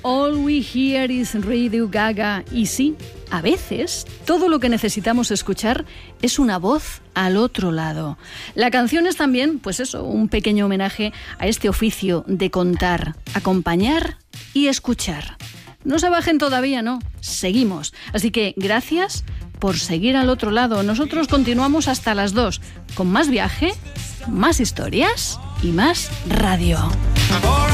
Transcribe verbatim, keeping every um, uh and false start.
All we hear is Radio Gaga. Y sí, a veces todo lo que necesitamos escuchar es una voz al otro lado. La canción es también, pues eso, un pequeño homenaje a este oficio de contar, acompañar y escuchar. No se bajen todavía, no, seguimos. Así que gracias por seguir al otro lado. Nosotros continuamos hasta las dos, con más viaje, más historias y más radio.